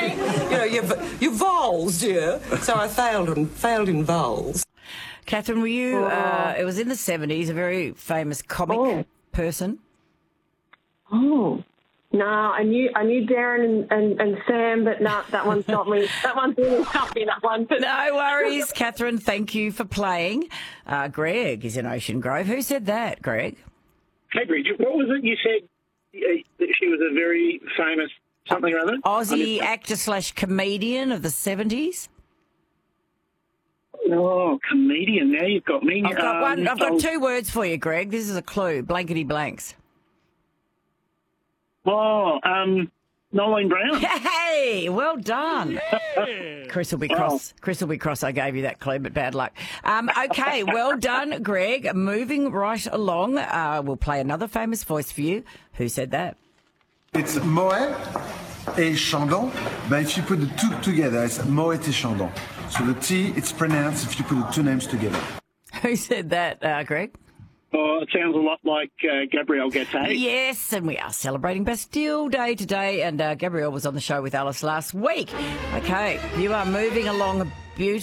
your vowels, dear. So I failed in vowels. Catherine, were you, it was in the 70s, a very famous comic person? Oh. No, I knew Darren and Sam, but no, that one's not me. That one's really not me, that one. No worries, Catherine. Thank you for playing. Greg is in Ocean Grove. Who said that, Greg? Hey, Bridget, what was it you said that she was a very famous something or other? Aussie actor/comedian of the 70s. Oh, comedian. Now you've got me. I've got two words for you, Greg. This is a clue. Blankety blanks. Oh, Nolene Brown. Hey, well done. Chris will be cross. Chris will be cross. I gave you that clue, but bad luck. Okay, well done, Greg. Moving right along, we'll play another famous voice for you. Who said that? It's Moet et Chandon, but if you put the two together, it's Moet et Chandon. So the T, it's pronounced if you put the two names together. Who said that, Greg? Oh, it sounds a lot like Gabrielle Gattei. Yes, and we are celebrating Bastille Day today, and Gabrielle was on the show with Alice last week. Okay, you are moving along a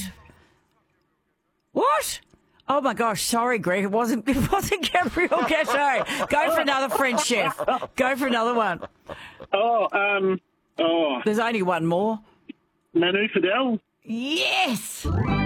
What? Oh my gosh, sorry, Greg, it wasn't Gabrielle Gattei. Go for another French chef. Go for another one. There's only one more. Manu Fidel. Yes.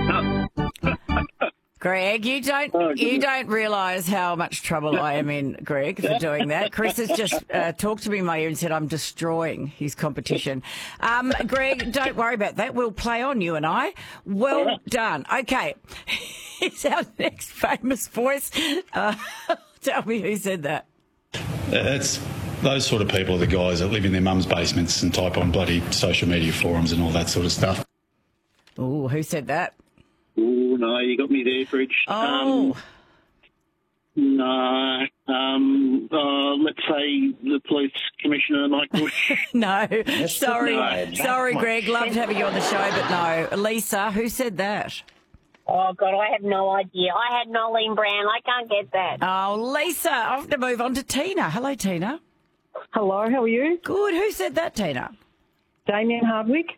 Greg, you don't realise how much trouble I am in, Greg, for doing that. Chris has just talked to me in my ear and said I'm destroying his competition. Greg, don't worry about that. We'll play on, you and I. Well done. Okay, here's our next famous voice. Tell me who said that. It's those sort of people are the guys that live in their mum's basements and type on bloody social media forums and all that sort of stuff. Oh, who said that? Oh, no, you got me there, Bridge. Oh. No. Let's say the police commissioner, Mike Bush. No. Sorry, Greg. Loved having you on the show, but no. Lisa, who said that? Oh, God, I have no idea. I had Nolene Brown. I can't get that. Oh, Lisa, I have to move on to Tina. Hello, Tina. Hello, how are you? Good. Who said that, Tina? Damien Hardwick.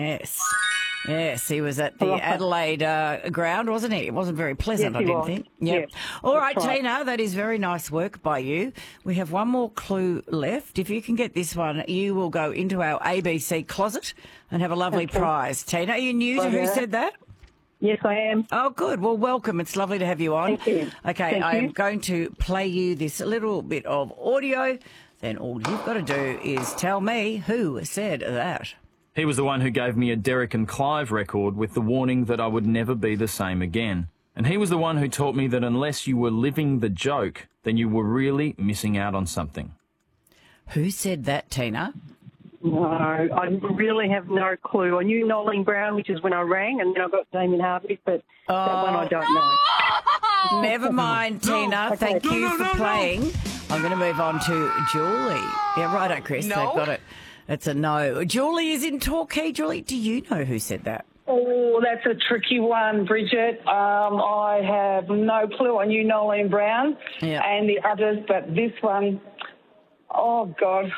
Yes, he was at the Adelaide ground, wasn't he? It wasn't very pleasant, yes, I didn't think. Yep. Yes, all right, Tina, that is very nice work by you. We have one more clue left. If you can get this one, you will go into our ABC closet and have a lovely prize. Tina, are you new to Who Said That? Yes, I am. Oh, good. Well, welcome. It's lovely to have you on. Thank you. Okay, I'm going to play you this little bit of audio. Then all you've got to do is tell me who said that. He was the one who gave me a Derek and Clive record with the warning that I would never be the same again. And he was the one who taught me that unless you were living the joke, then you were really missing out on something. Who said that, Tina? No, I really have no clue. I knew Nolene Brown, which is when I rang, and then I got Damien Hardwick, but that one I don't know. Never mind, Tina. Okay. Thank you for playing. I'm going to move on to Julie. Yeah, righto, Chris. No. They've got it. It's a no. Julie is in Torquay. Julie, do you know who said that? Oh, that's a tricky one, Bridget. I have no clue. I knew Nolene Brown and the others, but this one, oh, God.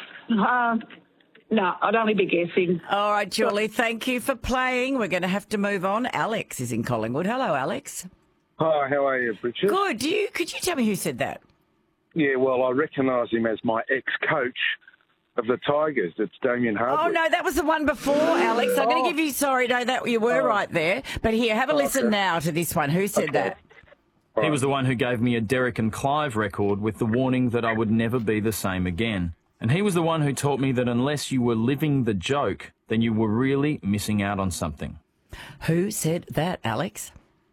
No, I'd only be guessing. All right, Julie, thank you for playing. We're going to have to move on. Alex is in Collingwood. Hello, Alex. Hi, how are you, Bridget? Good. Could you tell me who said that? Yeah, well, I recognise him as my ex-coach of the Tigers. It's Damien Hardwick. Oh, no, that was the one before, Alex. I'm going to give you, that you were right there. But here, have a listen now to this one. Who said that? He was the one who gave me a Derek and Clive record with the warning that I would never be the same again. And he was the one who taught me that unless you were living the joke, then you were really missing out on something. Who said that, Alex?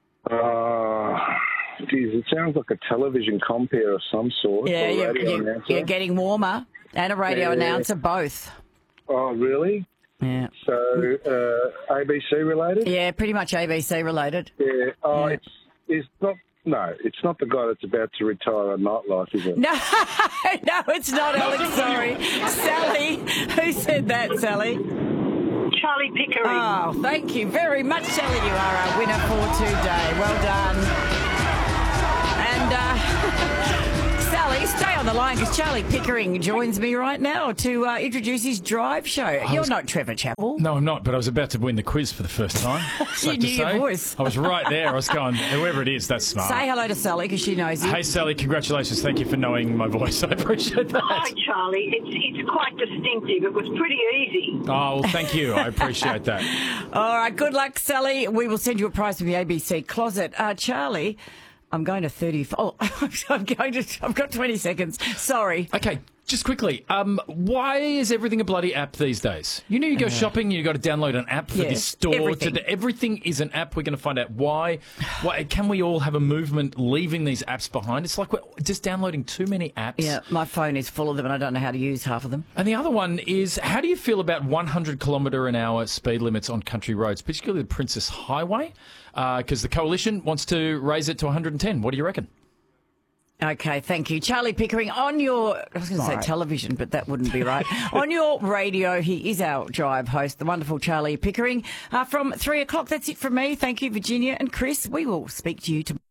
Geez, it sounds like a television compere of some sort. Yeah, you're getting warmer. And a radio announcer, both. Oh, really? Yeah. So, ABC related? Yeah, pretty much ABC related. Yeah. Oh, it's not. No, it's not the guy that's about to retire on Nightlife, is it? No, it's not, Alex. Sorry, Sally. Who said that, Sally? Charlie Pickering. Oh, thank you very much, Sally. You are our winner for today. Well done. And Charlie, stay on the line because Charlie Pickering joins me right now to introduce his drive show. You're not Trevor Chappell. No, I'm not, but I was about to win the quiz for the first time. You knew your voice. I was right there. I was going, whoever it is, that's smart. Say hello to Sally because she knows you. Hey, Sally, congratulations. Thank you for knowing my voice. I appreciate that. Hi, Charlie. It's quite distinctive. It was pretty easy. Oh, well, thank you. I appreciate that. All right, good luck, Sally. We will send you a prize from the ABC closet. Charlie, I'm going to 30. Oh, I've got 20 seconds. Sorry. Okay, just quickly. Why is everything a bloody app these days? You know, you go shopping, you've got to download an app for this store. Everything is an app. We're going to find out why. Can we all have a movement leaving these apps behind? It's like we're just downloading too many apps. Yeah, my phone is full of them and I don't know how to use half of them. And the other one is, how do you feel about 100-kilometre-an-hour speed limits on country roads, particularly the Princess Highway? Because the Coalition wants to raise it to 110. What do you reckon? Okay, thank you. Charlie Pickering, on your, I was going to say television, but that wouldn't be right. On your radio, he is our drive host, the wonderful Charlie Pickering, from 3 o'clock. That's it from me. Thank you, Virginia and Chris. We will speak to you tomorrow.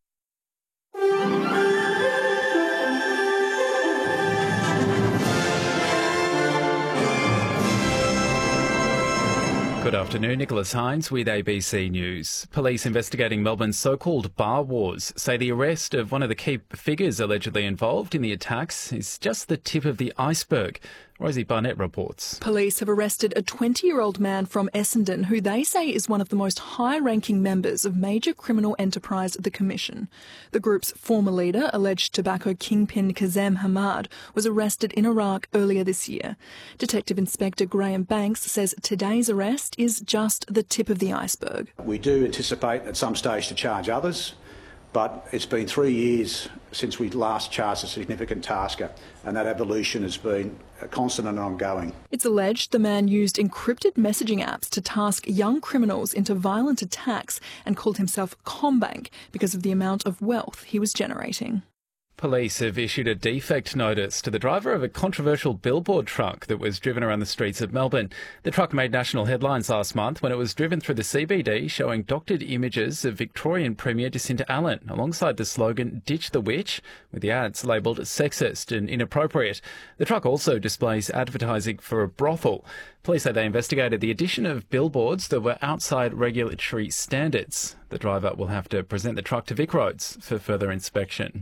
Good afternoon, Nicholas Hines with ABC News. Police investigating Melbourne's so-called bar wars say the arrest of one of the key figures allegedly involved in the attacks is just the tip of the iceberg. Rosie Barnett reports. Police have arrested a 20-year-old man from Essendon who they say is one of the most high-ranking members of major criminal enterprise The Commission. The group's former leader, alleged tobacco kingpin Kazem Hamad, was arrested in Iraq earlier this year. Detective Inspector Graham Banks says today's arrest is just the tip of the iceberg. We do anticipate at some stage to charge others, but it's been 3 years since we last charged a significant tasker, and that evolution has been constant and ongoing. It's alleged the man used encrypted messaging apps to task young criminals into violent attacks and called himself CommBank because of the amount of wealth he was generating. Police have issued a defect notice to the driver of a controversial billboard truck that was driven around the streets of Melbourne. The truck made national headlines last month when it was driven through the CBD, showing doctored images of Victorian Premier Jacinta Allen, alongside the slogan "Ditch the Witch," with the ads labelled sexist and inappropriate. The truck also displays advertising for a brothel. Police say they investigated the addition of billboards that were outside regulatory standards. The driver will have to present the truck to VicRoads for further inspection.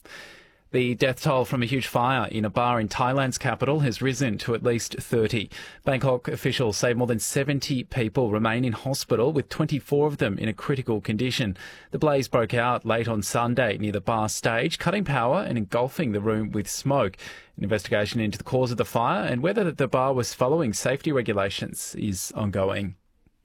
The death toll from a huge fire in a bar in Thailand's capital has risen to at least 30. Bangkok officials say more than 70 people remain in hospital, with 24 of them in a critical condition. The blaze broke out late on Sunday near the bar stage, cutting power and engulfing the room with smoke. An investigation into the cause of the fire and whether the bar was following safety regulations is ongoing.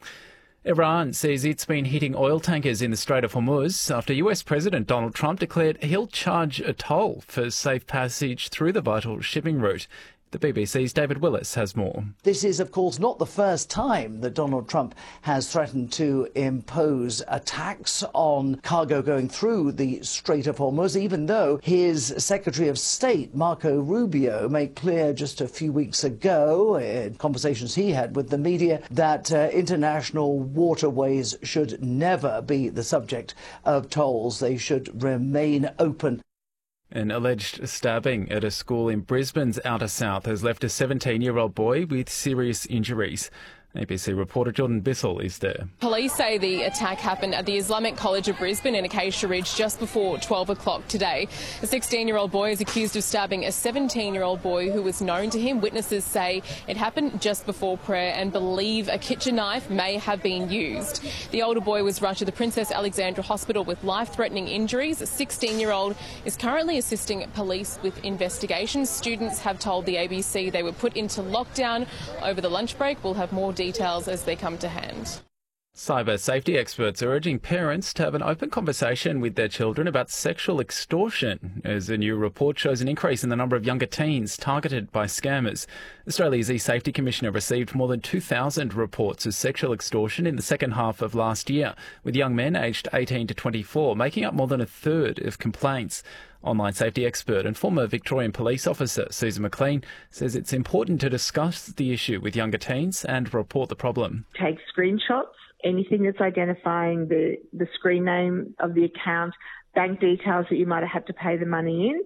Iran says it's been hitting oil tankers in the Strait of Hormuz after US President Donald Trump declared he'll charge a toll for safe passage through the vital shipping route. The BBC's David Willis has more. This is, of course, not the first time that Donald Trump has threatened to impose a tax on cargo going through the Strait of Hormuz, even though his Secretary of State, Marco Rubio, made clear just a few weeks ago in conversations he had with the media that international waterways should never be the subject of tolls. They should remain open. An alleged stabbing at a school in Brisbane's outer south has left a 17-year-old boy with serious injuries. ABC reporter Jordan Bissell is there. Police say the attack happened at the Islamic College of Brisbane in Acacia Ridge just before 12 o'clock today. A 16-year-old boy is accused of stabbing a 17-year-old boy who was known to him. Witnesses say it happened just before prayer and believe a kitchen knife may have been used. The older boy was rushed to the Princess Alexandra Hospital with life-threatening injuries. A 16-year-old is currently assisting police with investigations. Students have told the ABC they were put into lockdown over the lunch break. We'll have more details as they come to hand. Cyber safety experts are urging parents to have an open conversation with their children about sexual extortion, as a new report shows an increase in the number of younger teens targeted by scammers. Australia's eSafety Commissioner received more than 2,000 reports of sexual extortion in the second half of last year, with young men aged 18 to 24 making up more than a third of complaints. Online safety expert and former Victorian police officer Susan McLean says it's important to discuss the issue with younger teens and report the problem. Take screenshots, anything that's identifying the screen name of the account, bank details that you might have had to pay the money in,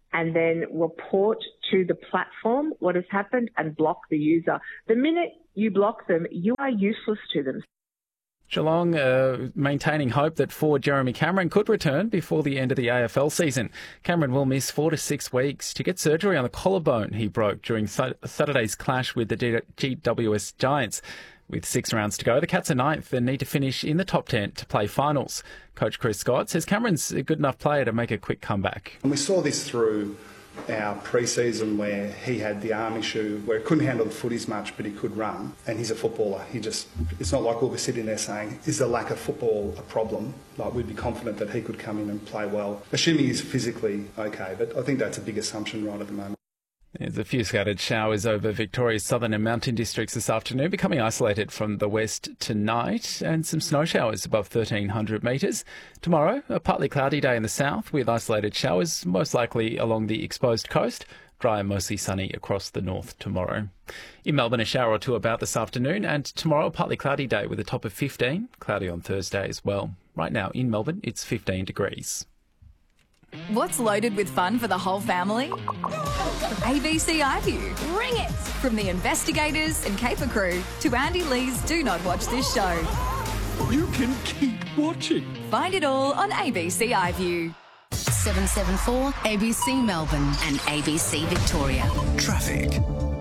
and then report to the platform what has happened and block the user. The minute you block them, you are useless to them. Geelong maintaining hope that forward Jeremy Cameron could return before the end of the AFL season. Cameron will miss 4 to 6 weeks to get surgery on the collarbone he broke during Saturday's clash with the GWS Giants. With 6 rounds to go, the Cats are 9th and need to finish in the top 10 to play finals. Coach Chris Scott says Cameron's a good enough player to make a quick comeback. And we saw this through our pre-season where he had the arm issue, where he couldn't handle the footies much, but he could run. And he's a footballer. It's not like we'll be sitting there saying, is the lack of football a problem? Like, we'd be confident that he could come in and play well, assuming he's physically okay. But I think that's a big assumption right at the moment. There's a few scattered showers over Victoria's southern and mountain districts this afternoon, becoming isolated from the west tonight, and some snow showers above 1,300 metres. Tomorrow, a partly cloudy day in the south with isolated showers, most likely along the exposed coast. Dry and mostly sunny across the north tomorrow. In Melbourne, a shower or two about this afternoon, and tomorrow, a partly cloudy day with a top of 15. Cloudy on Thursday as well. Right now in Melbourne, it's 15 degrees. What's loaded with fun for the whole family? ABC iView. Bring it! From the investigators and caper crew to Andy Lee's Do Not Watch This Show. You can keep watching. Find it all on ABC iView. 774 ABC Melbourne and ABC Victoria. Traffic.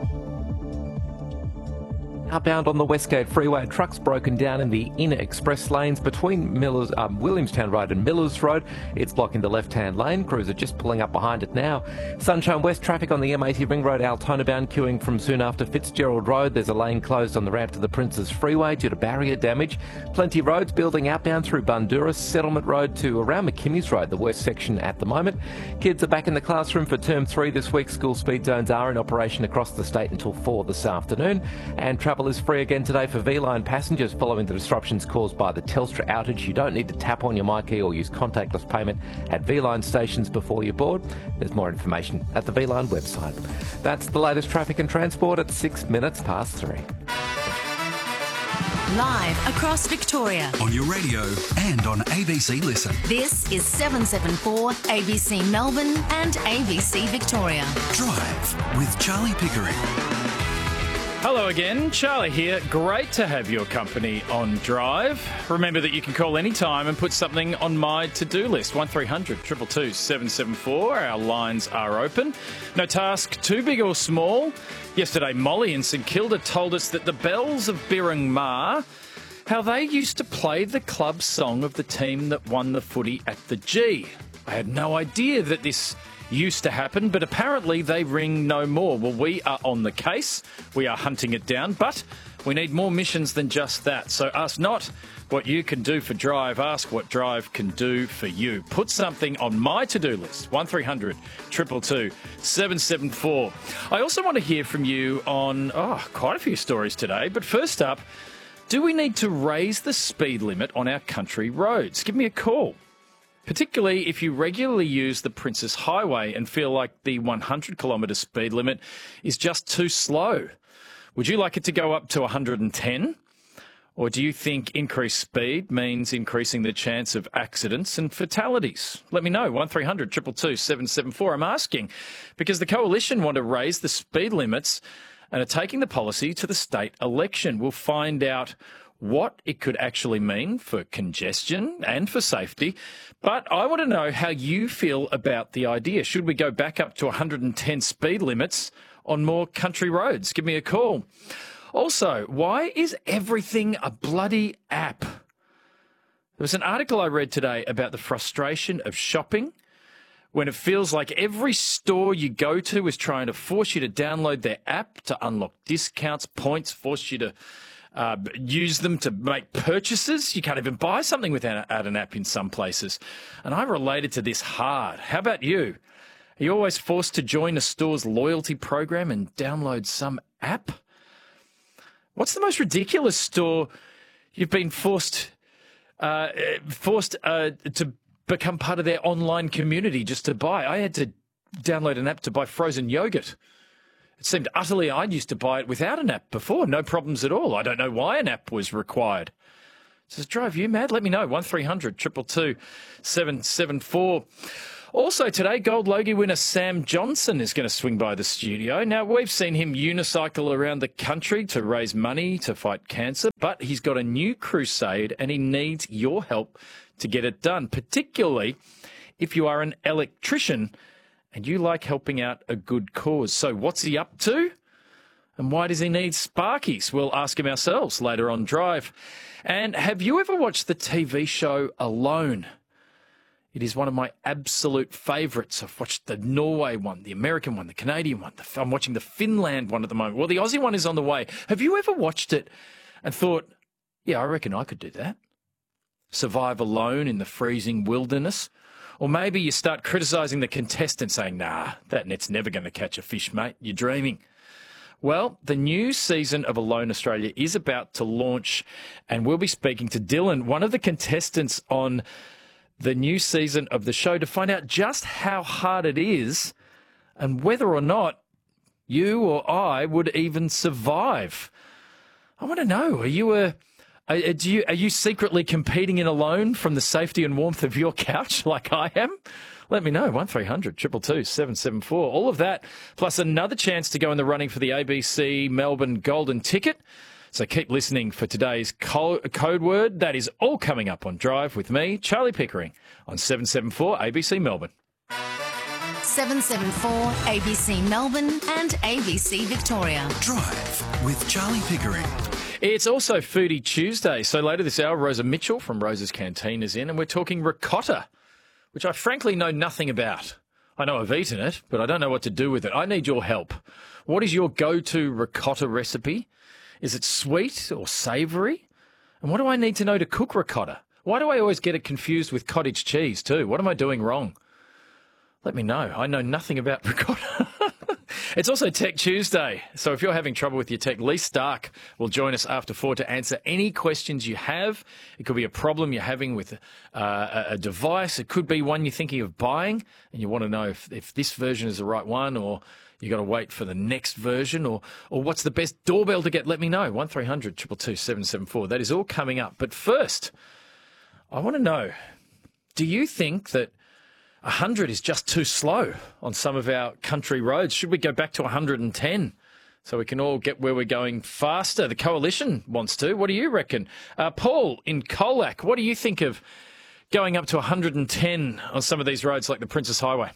Outbound on the Westgate Freeway, trucks broken down in the inner express lanes between Williamstown Road and Millers Road. It's blocking the left-hand lane. Crews are just pulling up behind it now. Sunshine West traffic on the M80 Ring Road, Altona bound, queuing from soon after Fitzgerald Road. There's a lane closed on the ramp to the Princes Freeway due to barrier damage. Plenty of roads building outbound through Bundoora, Settlement Road to around McKimmy's Road, the worst section at the moment. Kids are back in the classroom for term 3 this week. School speed zones are in operation across the state until 4 this afternoon. And travel is free again today for V-Line passengers following the disruptions caused by the Telstra outage. You don't need to tap on your MyKey or use contactless payment at V-Line stations before you board. There's more information at the V-Line website. That's the latest traffic and transport at 6 minutes past 3. Live across Victoria. On your radio and on ABC Listen. This is 774 ABC Melbourne and ABC Victoria. Drive with Charlie Pickering. Hello again, Charlie here. Great to have your company on Drive. Remember that you can call anytime and put something on my to-do list. 1300 222 774. Our lines are open. No task too big or small. Yesterday, Molly in St Kilda told us that the Bells of Birring Ma, how they used to play the club song of the team that won the footy at the G. I had no idea that this used to happen, but apparently they ring no more. Well, we are on the case. We are hunting it down, but we need more missions than just that. So ask not what you can do for Drive, ask what Drive can do for you. Put something on my to-do list. 1300 222 774. I also want to hear from you on quite a few stories today, but first up, do we need to raise the speed limit on our country roads? Give me a call. Particularly if you regularly use the Princes Highway and feel like the 100 kilometre speed limit is just too slow. Would you like it to go up to 110? Or do you think increased speed means increasing the chance of accidents and fatalities? Let me know, 1300 222 774. I'm asking because the Coalition want to raise the speed limits and are taking the policy to the state election. We'll find out what it could actually mean for congestion and for safety. But I want to know how you feel about the idea. Should we go back up to 110 speed limits on more country roads? Give me a call. Also, why is everything a bloody app? There was an article I read today about the frustration of shopping when it feels like every store you go to is trying to force you to download their app to unlock discounts, points, force you to use them to make purchases. You can't even buy something without an app in some places. And I related to this hard. How about you? Are you always forced to join a store's loyalty program and download some app? What's the most ridiculous store you've been forced to become part of their online community just to buy? I had to download an app to buy frozen yogurt. It seemed utterly, I used to buy it without an app before, no problems at all. I don't know why an app was required. Does it drive you mad? Let me know, 1300 222 774. Also today, Gold Logie winner Sam Johnson is going to swing by the studio. Now, we've seen him unicycle around the country to raise money to fight cancer, but he's got a new crusade and he needs your help to get it done, particularly if you are an electrician and you like helping out a good cause. So what's he up to? And why does he need Sparkies? We'll ask him ourselves later on Drive. And have you ever watched the TV show Alone? It is one of my absolute favourites. I've watched the Norway one, the American one, the Canadian one. I'm watching the Finland one at the moment. Well, the Aussie one is on the way. Have you ever watched it and thought, yeah, I reckon I could do that? Survive alone in the freezing wilderness? Or maybe you start criticising the contestant saying, nah, that net's never going to catch a fish, mate. You're dreaming. Well, the new season of Alone Australia is about to launch, and we'll be speaking to Dylan, one of the contestants on the new season of the show, to find out just how hard it is and whether or not you or I would even survive. I want to know, are you secretly competing in Alone from the safety and warmth of your couch like I am? Let me know, 1300 222 774. All of that, plus another chance to go in the running for the ABC Melbourne Golden Ticket. So keep listening for today's code word. That is all coming up on Drive with me, Charlie Pickering, on 774 ABC Melbourne. 774 ABC Melbourne and ABC Victoria. Drive with Charlie Pickering. It's also Foodie Tuesday. So later this hour, Rosa Mitchell from Rosa's Canteen is in, and we're talking ricotta, which I frankly know nothing about. I know I've eaten it, but I don't know what to do with it. I need your help. What is your go-to ricotta recipe? Is it sweet or savoury? And what do I need to know to cook ricotta? Why do I always get it confused with cottage cheese too? What am I doing wrong? Let me know. I know nothing about ricotta. It's also Tech Tuesday, so if you're having trouble with your tech, Lee Stark will join us after 4 to answer any questions you have. It could be a problem you're having with a device. It could be one you're thinking of buying and you want to know if this version is the right one, or you got to wait for the next version, or what's the best doorbell to get. Let me know, 1300 222 774. That is all coming up. But first, I want to know, do you think that 100 is just too slow on some of our country roads? Should we go back to 110 so we can all get where we're going faster? The Coalition wants to. What do you reckon? Paul in Colac, what do you think of going up to 110 on some of these roads like the Princess Highway?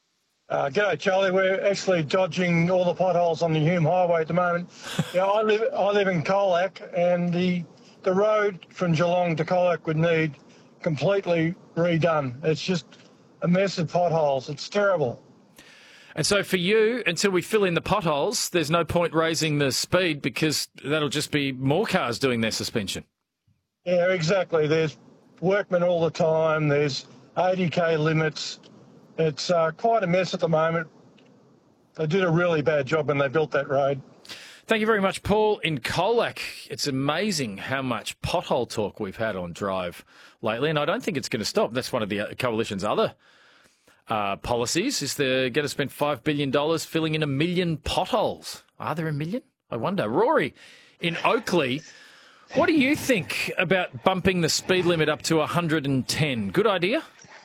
G'day, Charlie. We're actually dodging all the potholes on the Hume Highway at the moment. I live in Colac, and the road from Geelong to Colac would need completely redone. It's just a mess of potholes. It's terrible. And so for you, until we fill in the potholes, there's no point raising the speed because that'll just be more cars doing their suspension. Yeah, exactly. There's workmen all the time. There's 80k limits. It's quite a mess at the moment. They did a really bad job when they built that road. Thank you very much, Paul in Colac. It's amazing how much pothole talk we've had on Drive lately, and I don't think it's going to stop. That's one of the Coalition's other policies, is they're going to spend $5 billion filling in 1 million potholes. Are there 1 million? I wonder. Rory in Oakley, what do you think about bumping the speed limit up to 110? Good idea?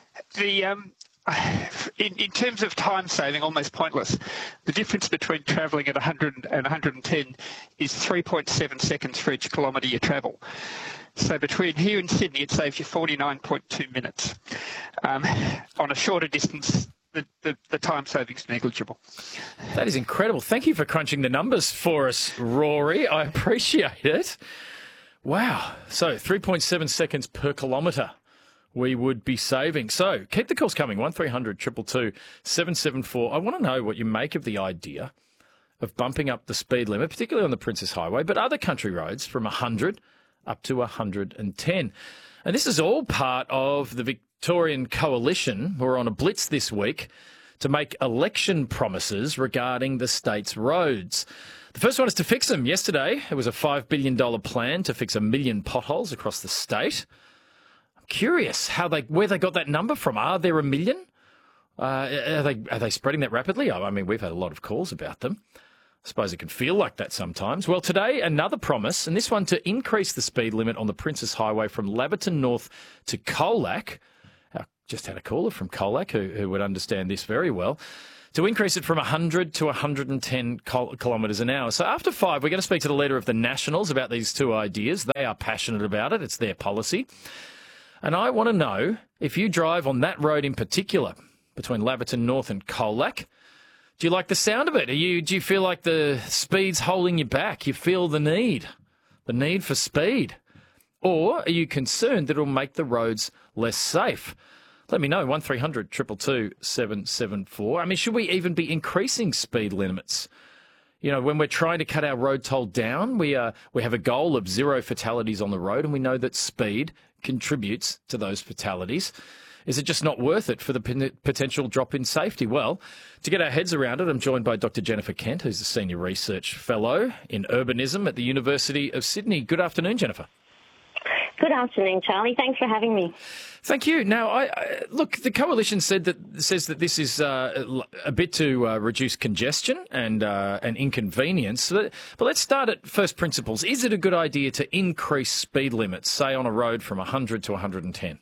In terms of time saving, almost pointless. The difference between travelling at 100 and 110 is 3.7 seconds for each kilometre you travel. So between here and Sydney, it saves you 49.2 minutes. On a shorter distance, the time saving's negligible. That is incredible. Thank you for crunching the numbers for us, Rory. I appreciate it. Wow. So 3.7 seconds per kilometre we would be saving. So keep the calls coming, 1300 222 774. I want to know what you make of the idea of bumping up the speed limit, particularly on the Princess Highway, but other country roads from 100 up to 110. And this is all part of the Victorian Coalition, who are on a blitz this week to make election promises regarding the state's roads. The first one is to fix them. Yesterday, it was a $5 billion plan to fix 1 million potholes across the state. Curious where they got that number from. Are there 1 million? Are they spreading that rapidly? I mean, we've had a lot of calls about them. I suppose it can feel like that sometimes. Well, today, another promise, and this one to increase the speed limit on the Princess Highway from Laverton North to Colac. Our just had a caller from Colac who would understand this very well, to increase it from 100 to 110 kilometres an hour. So after 5, we're going to speak to the leader of the Nationals about these two ideas. They are passionate about it. It's their policy. And I want to know, if you drive on that road in particular, between Laverton North and Colac, do you like the sound of it? Do you feel like the speed's holding you back? You feel the need for speed? Or are you concerned that it'll make the roads less safe? Let me know, 1300 222 774. I mean, should we even be increasing speed limits? You know, when we're trying to cut our road toll down, we have a goal of 0 fatalities on the road, and we know that speed contributes to those fatalities. Is it just not worth it for the potential drop in safety? Well, to get our heads around it, I'm joined by Dr. Jennifer Kent, who's a Senior Research Fellow in Urbanism at the University of Sydney. Good afternoon, Jennifer. Good afternoon, Charlie. Thanks for having me. Thank you. Now, look, the coalition says that this is a bit to reduce congestion and inconvenience. But let's start at first principles. Is it a good idea to increase speed limits, say on a road from 100 to 110?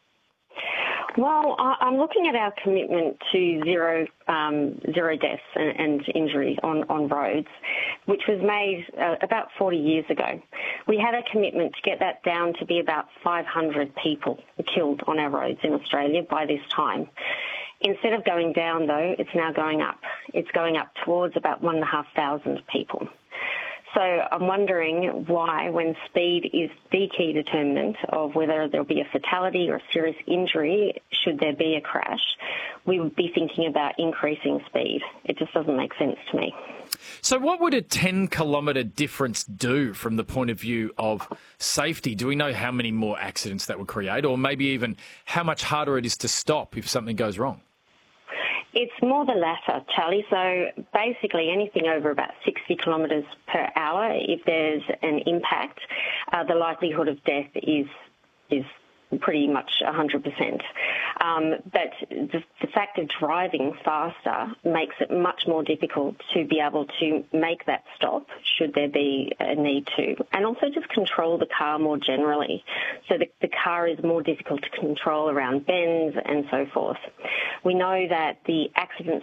Well, I'm looking at our commitment to zero deaths and injuries on roads, which was made about 40 years ago. We had a commitment to get that down to be about 500 people killed on our roads in Australia by this time. Instead of going down, though, it's now going up. It's going up towards about 1,500 people. So I'm wondering why, when speed is the key determinant of whether there'll be a fatality or a serious injury, should there be a crash, we would be thinking about increasing speed. It just doesn't make sense to me. So what would a 10-kilometre difference do from the point of view of safety? Do we know how many more accidents that would create, or maybe even how much harder it is to stop if something goes wrong? It's more the latter, Charlie. So basically anything over about 60 kilometres per hour, if there's an impact, the likelihood of death is pretty much 100%. But the fact of driving faster makes it much more difficult to be able to make that stop should there be a need to, and also just control the car more generally. So the car is more difficult to control around bends and so forth. We know that the accidents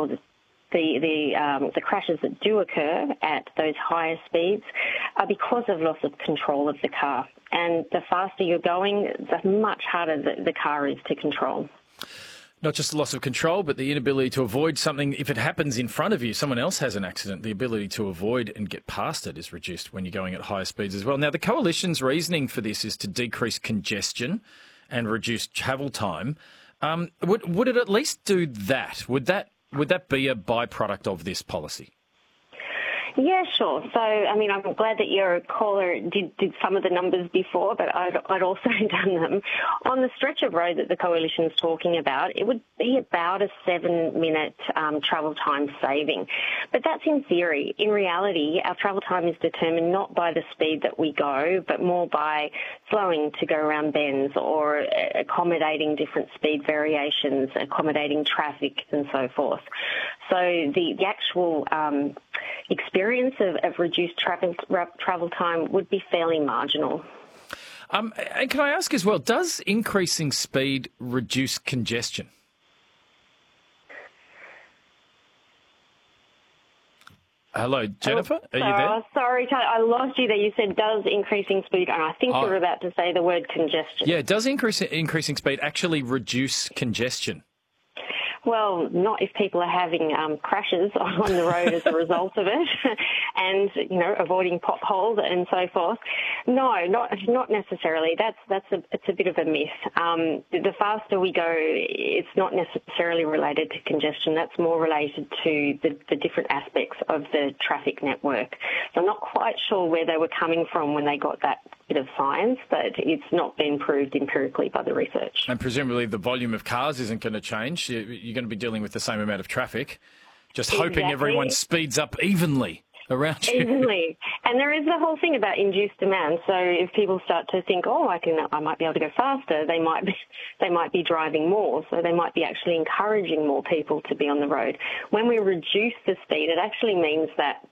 the crashes that do occur at those higher speeds are because of loss of control of the car. And the faster you're going, the much harder the car is to control. Not just the loss of control, but the inability to avoid something. If it happens in front of you, someone else has an accident, the ability to avoid and get past it is reduced when you're going at higher speeds as well. Now, the coalition's reasoning for this is to decrease congestion and reduce travel time. Would it at least do that? Would that be a byproduct of this policy? Yeah, sure. So, I mean, I'm glad that your caller did some of the numbers before, but I'd also done them. On the stretch of road that the coalition's talking about, it would be about a 7-minute travel time saving. But that's in theory. In reality, our travel time is determined not by the speed that we go, but more by slowing to go around bends or accommodating different speed variations, accommodating traffic and so forth. So the actual experience of reduced travel time would be fairly marginal. And can I ask as well, does increasing speed reduce congestion? Hello, Jennifer, are you there? Sorry, I lost you there. You said, does increasing speed, and I think you were about to say the word congestion. Yeah, does increasing speed actually reduce congestion? Well, not if people are having crashes on the road as a result of it and, you know, avoiding potholes and so forth. No, not necessarily. It's a bit of a myth. The faster we go, it's not necessarily related to congestion. That's more related to the different aspects of the traffic network. So I'm not quite sure where they were coming from when they got that bit of science, but it's not been proved empirically by the research. And presumably the volume of cars isn't going to change. You're going to be dealing with the same amount of traffic, just hoping everyone speeds up evenly around you. Evenly. And there is the whole thing about induced demand. So if people start to think, I might be able to go faster, they might be driving more. So they might be actually encouraging more people to be on the road. When we reduce the speed, it actually means that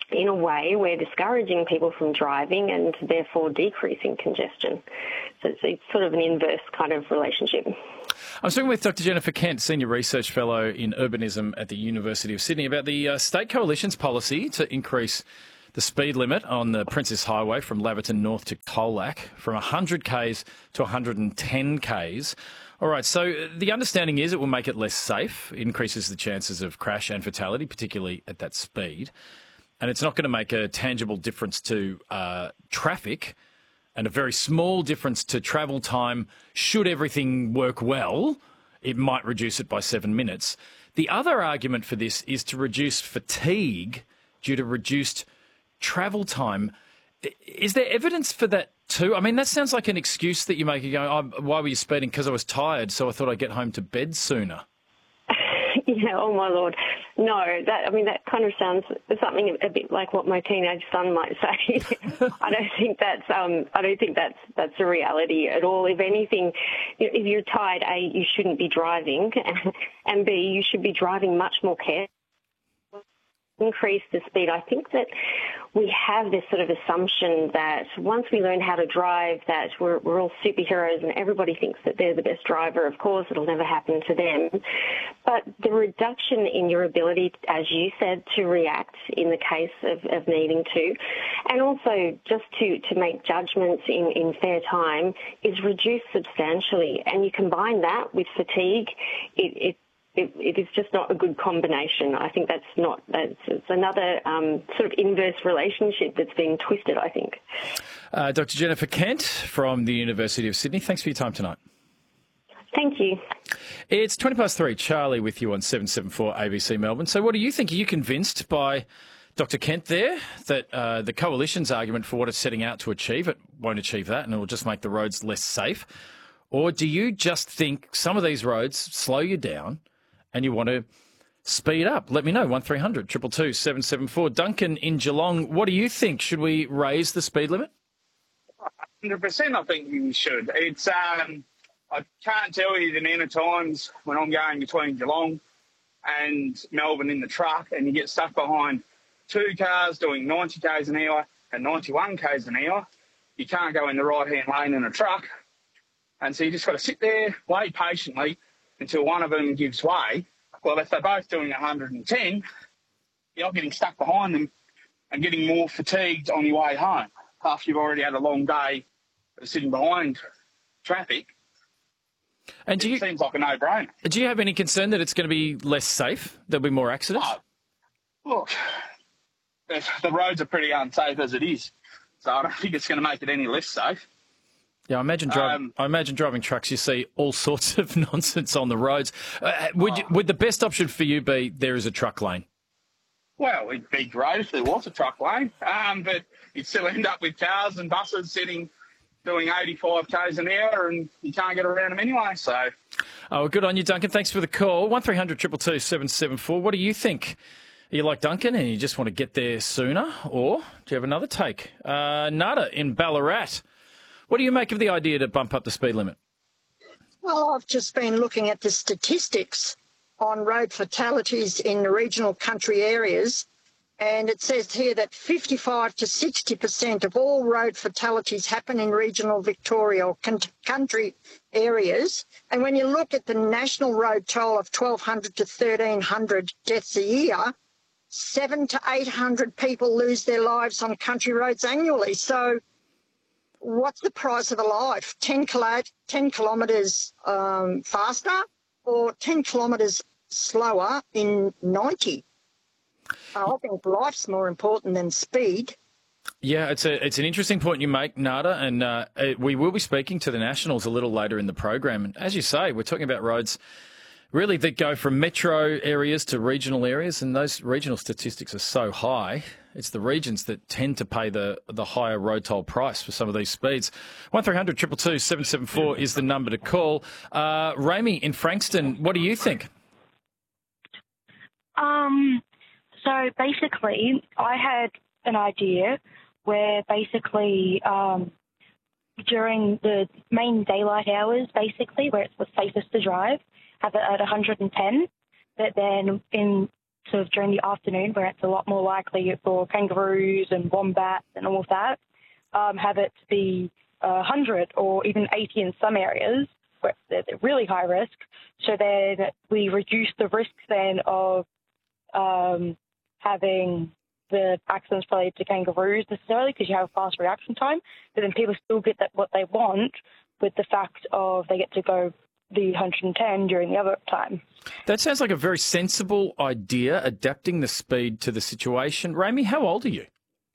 in a way, we're discouraging people from driving and therefore decreasing congestion. So it's sort of an inverse kind of relationship. I'm speaking with Dr. Jennifer Kent, Senior Research Fellow in Urbanism at the University of Sydney, about the State Coalition's policy to increase the speed limit on the Princess Highway from Laverton North to Colac from 100 k's to 110 k's. All right, so the understanding is it will make it less safe, increases the chances of crash and fatality, particularly at that speed. And it's not going to make a tangible difference to traffic and a very small difference to travel time. Should everything work well, it might reduce it by 7 minutes. The other argument for this is to reduce fatigue due to reduced travel time. Is there evidence for that too? I mean, that sounds like an excuse that you make. You go, oh, why were you speeding? Because I was tired, so I thought I'd get home to bed sooner. Yeah, oh my Lord. No, that kind of sounds something a bit like what my teenage son might say. I don't think that's a reality at all. If anything, if you're tired, A, you shouldn't be driving, and B, you should be driving much more carefully. Increase the speed. I think that we have this sort of assumption that once we learn how to drive, that we're all superheroes and everybody thinks that they're the best driver. Of course, it'll never happen to them. But the reduction in your ability, as you said, to react in the case of needing to, and also just to make judgments in fair time is reduced substantially. And you combine that with fatigue, it is just not a good combination. I think it's another sort of inverse relationship that's being twisted, I think. Dr. Jennifer Kent from the University of Sydney, thanks for your time tonight. Thank you. It's 3:20. Charlie with you on 774 ABC Melbourne. So what do you think? Are you convinced by Dr. Kent there that the Coalition's argument for what it's setting out to achieve, it won't achieve that and it will just make the roads less safe? Or do you just think some of these roads slow you down and you want to speed up? Let me know, 1300 222 774. Duncan in Geelong, what do you think? Should we raise the speed limit? 100% I think we should. It's I can't tell you the amount of times when I'm going between Geelong and Melbourne in the truck and you get stuck behind two cars doing 90 k's an hour and 91 k's an hour. You can't go in the right-hand lane in a truck. And so you just got to sit there, wait patiently until one of them gives way. Well, if they're both doing 110, you're getting stuck behind them and getting more fatigued on your way home after you've already had a long day of sitting behind traffic. And it seems like a no-brainer. Do you have any concern that it's going to be less safe? There'll be more accidents? Look, the roads are pretty unsafe as it is, so I don't think it's going to make it any less safe. Yeah, I imagine driving trucks, you see all sorts of nonsense on the roads. Would the best option for you be there is a truck lane? Well, it'd be great if there was a truck lane, but you'd still end up with cars and buses doing 85 k's an hour and you can't get around them anyway. So, well, good on you, Duncan. Thanks for the call. 1300 222 774. What do you think? Are you like Duncan and you just want to get there sooner, or do you have another take? Nada in Ballarat. What do you make of the idea to bump up the speed limit? Well, I've just been looking at the statistics on road fatalities in the regional country areas, and it says here that 55 to 60% of all road fatalities happen in regional Victoria or country areas. And when you look at the national road toll of 1,200 to 1,300 deaths a year, 700 to 800 people lose their lives on country roads annually. So what's the price of a life? 10 kilometres faster or 10 kilometres slower in 90? I think life's more important than speed. Yeah, it's an interesting point you make, Nada, and we will be speaking to the Nationals a little later in the program. And as you say, we're talking about roads really that go from metro areas to regional areas, and those regional statistics are so high. It's the regions that tend to pay the higher road toll price for some of these speeds. 1300 222 774 is the number to call. Rami in Frankston, what do you think? So basically, I had an idea where basically during the main daylight hours, basically, where it's the safest to drive, have it at 110, but then in sort of during the afternoon, where it's a lot more likely for kangaroos and wombats and all of that, have it to be 100 or even 80 in some areas where they're really high risk. So then we reduce the risks then of having the accidents related to kangaroos necessarily, because you have a fast reaction time, but then people still get what they want with the fact of they get to go the 110 during the other time. That sounds like a very sensible idea, adapting the speed to the situation. Rami, how old are you?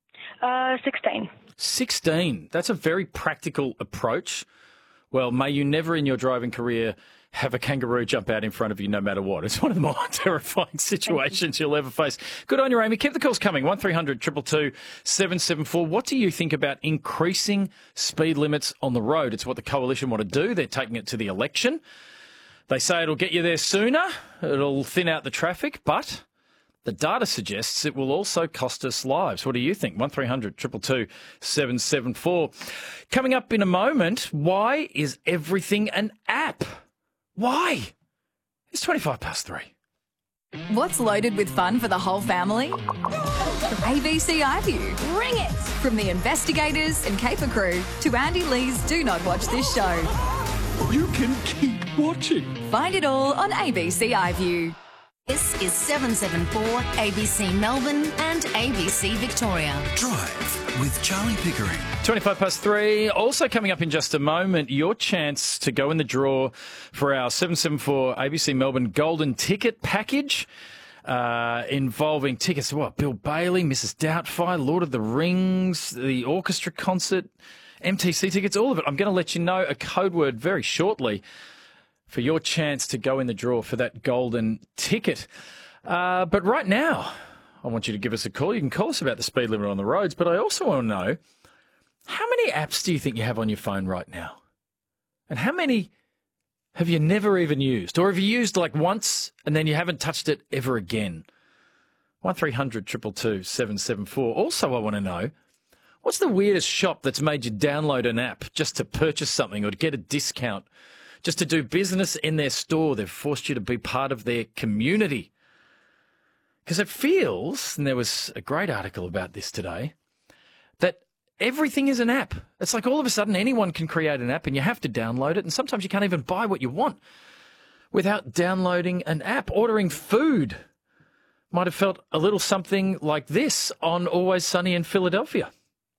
16. 16. That's a very practical approach. Well, may you never in your driving career have a kangaroo jump out in front of you no matter what. It's one of the more terrifying situations you'll ever face. Good on you, Amy. Keep the calls coming. 1300 222 774. What do you think about increasing speed limits on the road? It's what the Coalition want to do. They're taking it to the election. They say it'll get you there sooner. It'll thin out the traffic, but the data suggests it will also cost us lives. What do you think? 1300 222 774. Coming up in a moment, why is everything an app? Why? It's 3. What's loaded with fun for the whole family? ABC iView. Bring it! From the investigators and Caper Crew to Andy Lee's Do Not Watch This Show. You can keep watching. Find it all on ABC iView. This is 774 ABC Melbourne and ABC Victoria. Drive with Charlie Pickering. 3. Also coming up in just a moment, your chance to go in the draw for our 774 ABC Melbourne Golden Ticket package, involving tickets to what? Bill Bailey, Mrs. Doubtfire, Lord of the Rings, the orchestra concert, MTC tickets, all of it. I'm going to let you know a code word very shortly for your chance to go in the draw for that golden ticket. But right now, I want you to give us a call. You can call us about the speed limit on the roads, but I also want to know, how many apps do you think you have on your phone right now? And how many have you never even used? Or have you used like once and then you haven't touched it ever again? 1300 222 774. Also, I want to know, what's the weirdest shop that's made you download an app just to purchase something or to get a discount? Just to do business in their store. They've forced you to be part of their community. Because it feels, and there was a great article about this today, that everything is an app. It's like all of a sudden anyone can create an app and you have to download it, and sometimes you can't even buy what you want without downloading an app. Ordering food might have felt a little something like this on Always Sunny in Philadelphia.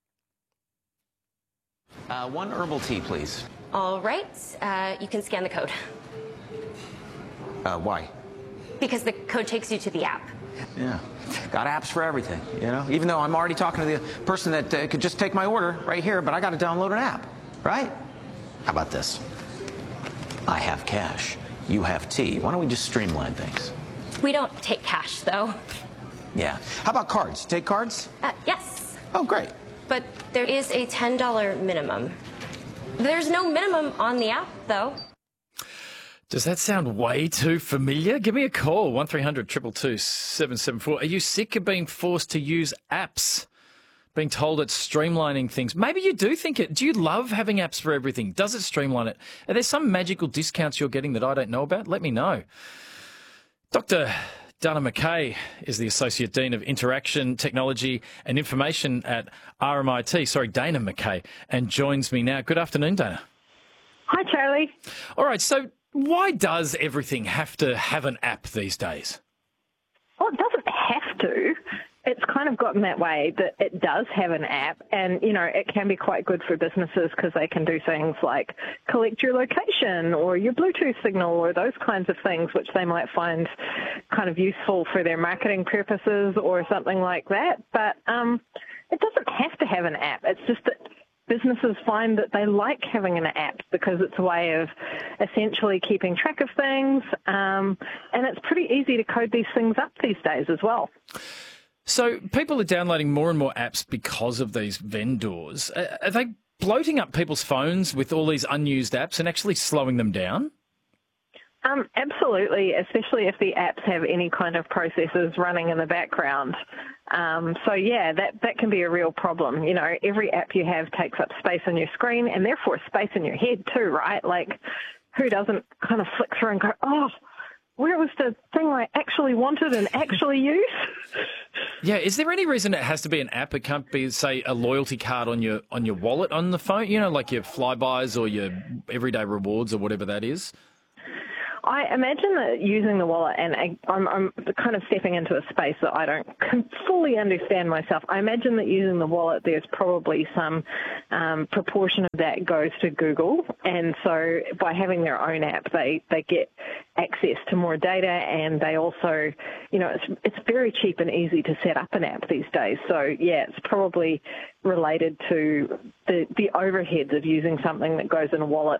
One herbal tea, please. All right, you can scan the code. Why? Because the code takes you to the app. Yeah, got apps for everything, you know? Even though I'm already talking to the person that could just take my order right here, but I got to download an app, right? How about this? I have cash. You have tea. Why don't we just streamline things? We don't take cash, though. Yeah. How about cards? Take cards? Yes. Oh, great. But there is a $10 minimum. There's no minimum on the app, though. Does that sound way too familiar? Give me a call, 1300 222 774. Are you sick of being forced to use apps? Being told it's streamlining things? Maybe you do think it. Do you love having apps for everything? Does it streamline it? Are there some magical discounts you're getting that I don't know about? Let me know. Dr. Dana McKay is the Associate Dean of Interaction, Technology and Information at RMIT. Sorry, Dana McKay, and joins me now. Good afternoon, Dana. Hi, Charlie. All right, so why does everything have to have an app these days? Well, it doesn't have to. It's kind of gotten that way that it does have an app, and, you know, it can be quite good for businesses because they can do things like collect your location or your Bluetooth signal or those kinds of things, which they might find kind of useful for their marketing purposes or something like that. But it doesn't have to have an app. It's just that businesses find that they like having an app because it's a way of essentially keeping track of things, and it's pretty easy to code these things up these days as well. So people are downloading more and more apps because of these vendors. Are they bloating up people's phones with all these unused apps and actually slowing them down? Absolutely, especially if the apps have any kind of processes running in the background. So, yeah, that can be a real problem. You know, every app you have takes up space on your screen and therefore space in your head too, right? Like, who doesn't kind of flick through and go, oh, where was the thing I actually wanted and actually used? Yeah, is there any reason it has to be an app? It can't be, say, a loyalty card on your wallet on the phone, you know, like your Flybys or your Everyday Rewards or whatever that is? I imagine that using the wallet, and I'm kind of stepping into a space that I don't fully understand myself. I imagine that using the wallet, there's probably some proportion of that goes to Google, and so by having their own app, they get access to more data, and they also, you know, it's very cheap and easy to set up an app these days. So yeah, it's probably related to the overheads of using something that goes in a wallet.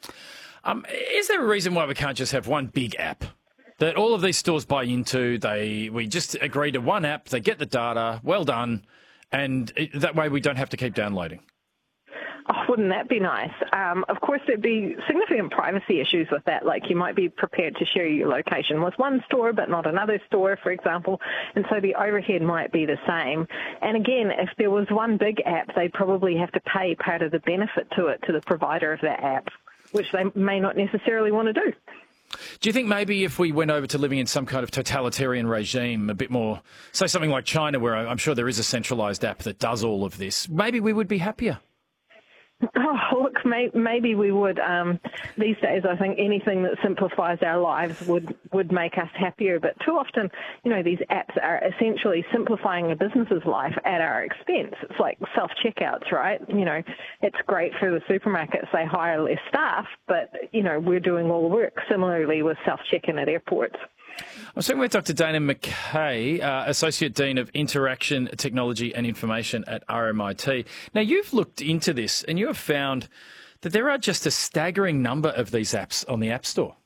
Is there a reason why we can't just have one big app that all of these stores buy into? We just agree to one app, they get the data, well done, and that way we don't have to keep downloading. Oh, wouldn't that be nice? Of course, there'd be significant privacy issues with that. Like, you might be prepared to share your location with one store but not another store, for example, and so the overhead might be the same. And again, if there was one big app, they'd probably have to pay part of the benefit to it to the provider of that app, which they may not necessarily want to do. Do you think maybe if we went over to living in some kind of totalitarian regime, a bit more, say something like China, where I'm sure there is a centralised app that does all of this, maybe we would be happier? Oh, look, maybe we would. These days, I think anything that simplifies our lives would make us happier. But too often, you know, these apps are essentially simplifying a business's life at our expense. It's like self-checkouts, right? You know, it's great for the supermarkets. They hire less staff, but, you know, we're doing all the work. Similarly with self-check-in at airports. I'm speaking with Dr. Dana McKay, Associate Dean of Interaction, Technology and Information at RMIT. Now, you've looked into this and you have found that there are just a staggering number of these apps on the App Store.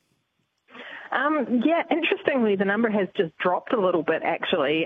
Yeah, interestingly, the number has just dropped a little bit, actually.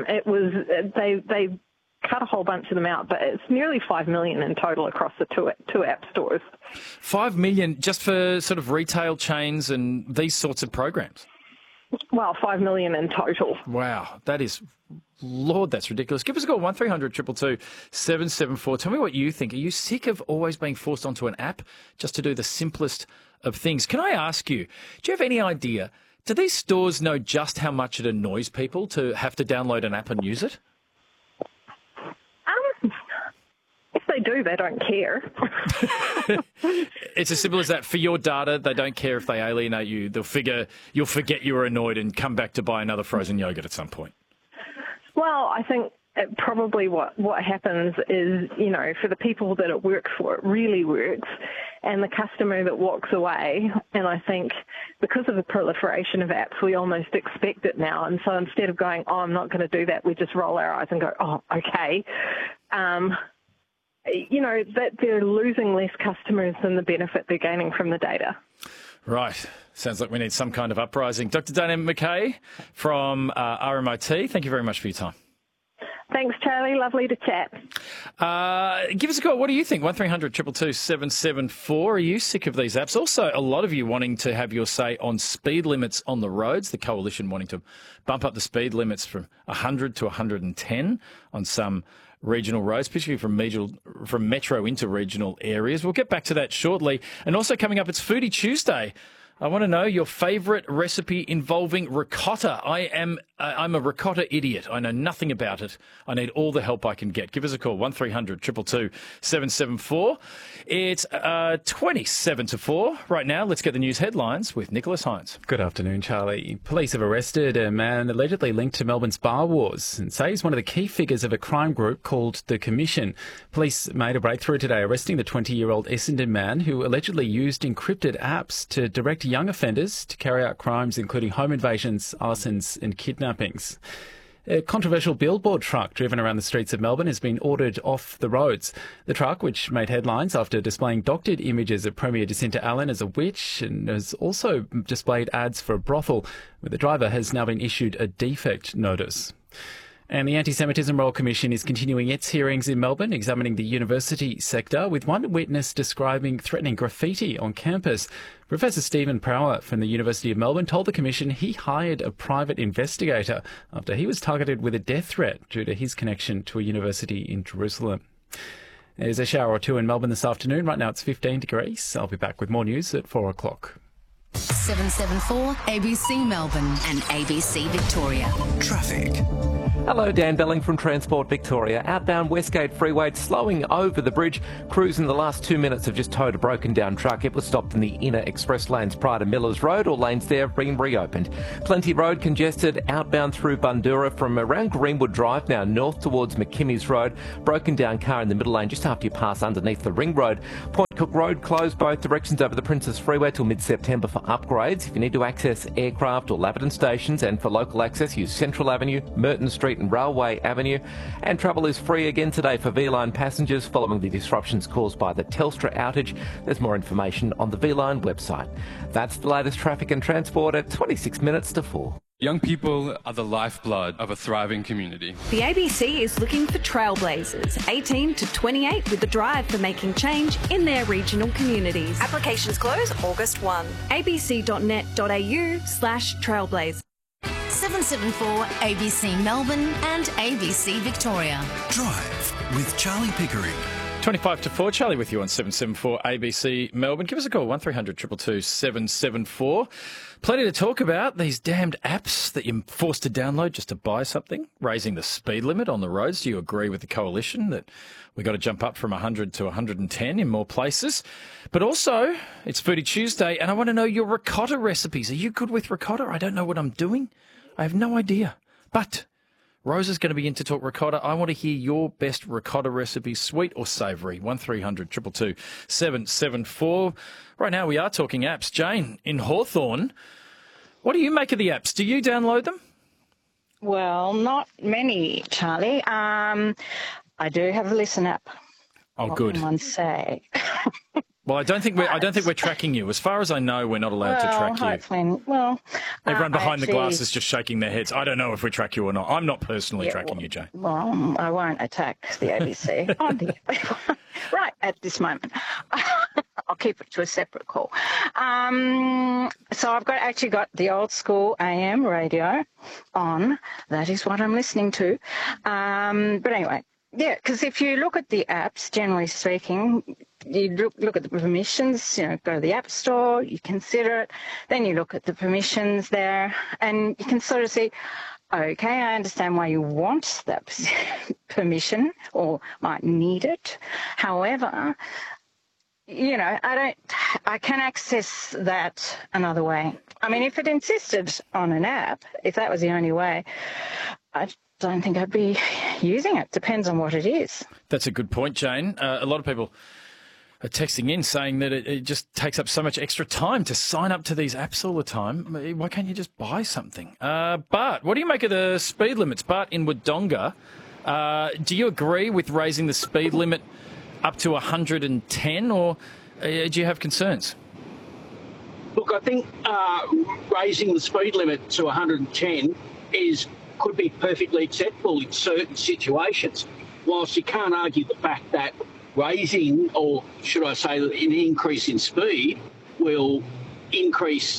They cut a whole bunch of them out, but it's nearly 5 million in total across the two app stores. 5 million just for sort of retail chains and these sorts of programs? Well, 5 million in total. Wow, that is, Lord, that's ridiculous. Give us a call, 1300 222 774. Tell me what you think. Are you sick of always being forced onto an app just to do the simplest of things? Can I ask you, do you have any idea, do these stores know just how much it annoys people to have to download an app and use it? If they do, they don't care. It's as simple as that. For your data, they don't care if they alienate you. You'll forget you were annoyed and come back to buy another frozen yogurt at some point. Well, I think probably what happens is, you know, for the people that it works for, it really works, and the customer that walks away, and I think because of the proliferation of apps, we almost expect it now, and so instead of going, oh, I'm not going to do that, we just roll our eyes and go, oh, okay. You know, that they're losing less customers than the benefit they're gaining from the data. Right. Sounds like we need some kind of uprising. Dr. Dana McKay from RMIT, thank you very much for your time. Thanks, Charlie. Lovely to chat. Give us a call. What do you think? 1300 222 774. Are you sick of these apps? Also, a lot of you wanting to have your say on speed limits on the roads. The Coalition wanting to bump up the speed limits from 100 to 110 on some regional roads, particularly from metro into regional areas. We'll get back to that shortly. And also coming up, it's Foodie Tuesday. I want to know your favourite recipe involving ricotta. I'm a ricotta idiot. I know nothing about it. I need all the help I can get. Give us a call, 1300 222 774. It's 27 to 4 right now. Let's get the news headlines with Nicholas Hines. Good afternoon, Charlie. Police have arrested a man allegedly linked to Melbourne's bar wars and say he's one of the key figures of a crime group called The Commission. Police made a breakthrough today, arresting the 20-year-old Essendon man who allegedly used encrypted apps to direct young offenders to carry out crimes including home invasions, arsons and kidnappings. A controversial billboard truck driven around the streets of Melbourne has been ordered off the roads. The truck, which made headlines after displaying doctored images of Premier Jacinta Allen as a witch and has also displayed ads for a brothel, where the driver has now been issued a defect notice. And the Anti-Semitism Royal Commission is continuing its hearings in Melbourne, examining the university sector, with one witness describing threatening graffiti on campus. Professor Stephen Prower from the University of Melbourne told the Commission he hired a private investigator after he was targeted with a death threat due to his connection to a university in Jerusalem. There's a shower or two in Melbourne this afternoon. Right now it's 15 degrees. I'll be back with more news at 4 o'clock. 774 ABC Melbourne and ABC Victoria. Traffic. Hello, Dan Belling from Transport Victoria. Outbound Westgate Freeway slowing over the bridge. Crews in the last 2 minutes have just towed a broken down truck. It was stopped in the inner express lanes prior to Millers Road. All lanes there being reopened. Plenty Road congested outbound through Bundoora from around Greenwood Drive now north towards McKimmy's Road. Broken down car in the middle lane just after you pass underneath the Ring Road. Point Cook Road closed both directions over the Princess Freeway till mid-September for upgrades. If you need to access aircraft or Laverton stations, and for local access use Central Avenue, Merton Street and Railway Avenue. And travel is free again today for V-Line passengers following the disruptions caused by the Telstra outage. There's more information on the V-Line website. That's the latest traffic and transport at 26 minutes to 4. Young people are the lifeblood of a thriving community. The ABC is looking for trailblazers, 18 to 28, with the drive for making change in their regional communities. Applications close August 1. abc.net.au/trailblaze. 774 ABC Melbourne and ABC Victoria. Drive with Charlie Pickering. 25 to 4, Charlie with you on 774 ABC Melbourne. Give us a call, 1300 222 774. Plenty to talk about. These damned apps that you're forced to download just to buy something, raising the speed limit on the roads. Do you agree with the coalition that we've got to jump up from 100 to 110 in more places? But also, it's Foodie Tuesday, and I want to know your ricotta recipes. Are you good with ricotta? I don't know what I'm doing. I have no idea. But Rose is going to be in to talk ricotta. I want to hear your best ricotta recipes, sweet or savoury. 1300 222 774. Right now we are talking apps. Jane, in Hawthorne, what do you make of the apps? Do you download them? Well, not many, Charlie. I do have a Listen app. Oh, what good. can one say? Well, I don't think we're tracking you. As far as I know, we're not allowed to track you. Hopefully, well, everyone behind the glass is just shaking their heads. I don't know if we track you or not. I'm not personally tracking you, Jane. Well, I won't attack the ABC right at this moment. I'll keep it to a separate call. So I've actually got the old school AM radio on. That is what I'm listening to. But anyway. Yeah, because if you look at the apps, generally speaking, you look at the permissions, go to the App Store, you consider it, then you look at the permissions there, and you can sort of see, okay, I understand why you want that permission or might need it. However, I can access that another way. I mean, if it insisted on an app, if that was the only way, I don't think I'd be using it. Depends on what it is. That's a good point, Jane. A lot of people are texting in saying that it just takes up so much extra time to sign up to these apps all the time. Why can't you just buy something? Bart, what do you make of the speed limits? Bart in Wodonga, do you agree with raising the speed limit up to 110, or do you have concerns? Look, I think raising the speed limit to 110 could be perfectly acceptable in certain situations, whilst you can't argue the fact that raising, or should I say an increase in speed, will increase,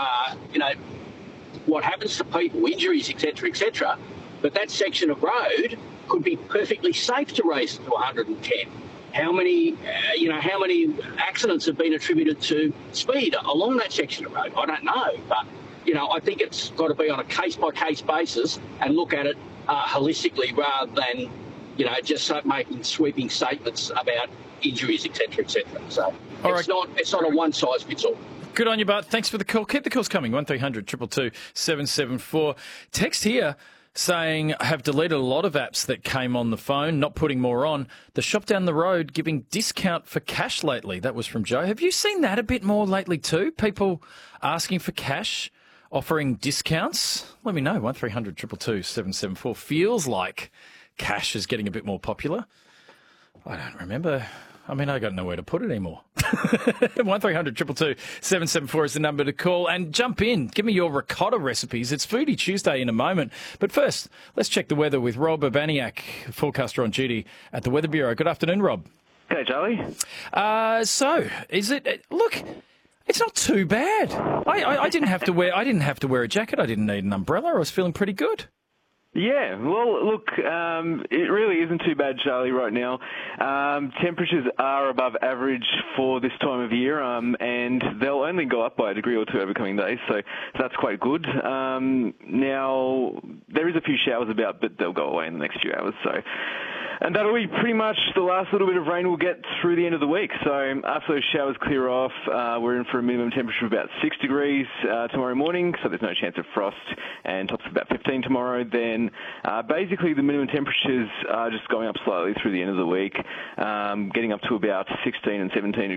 what happens to people, injuries, etc., etc. But that section of road could be perfectly safe to raise it to 110. How many accidents have been attributed to speed along that section of road? I don't know, but I think it's got to be on a case-by-case basis and look at it holistically rather than, just making sweeping statements about injuries, etc., etc. So it's not a one-size-fits-all. Good on you, Bart. Thanks for the call. Keep the calls coming. 1300 222 774. Text here saying, I have deleted a lot of apps that came on the phone, not putting more on. The shop down the road giving discount for cash lately. That was from Joe. Have you seen that a bit more lately too? People asking for cash, offering discounts? Let me know. 1300 222 774. Feels like cash is getting a bit more popular. I don't remember. I mean, I got nowhere to put it anymore. 1300 222 774 is the number to call. And jump in. Give me your ricotta recipes. It's Foodie Tuesday in a moment. But first, let's check the weather with Rob Urbaniak, forecaster on duty at the Weather Bureau. Good afternoon, Rob. G'day, Charlie. So, is it... Look, it's not too bad. I didn't have to wear a jacket. I didn't need an umbrella. I was feeling pretty good. Yeah, well, look, it really isn't too bad, Charlie, right now. Temperatures are above average for this time of year, and they'll only go up by a degree or two over coming days, so that's quite good. Now, there is a few showers about, but they'll go away in the next few hours, so... And that'll be pretty much the last little bit of rain we'll get through the end of the week. So after those showers clear off, we're in for a minimum temperature of about 6 degrees tomorrow morning, so there's no chance of frost, and tops of about 15 tomorrow. Then basically the minimum temperatures are just going up slightly through the end of the week, getting up to about 16 and 17 degrees.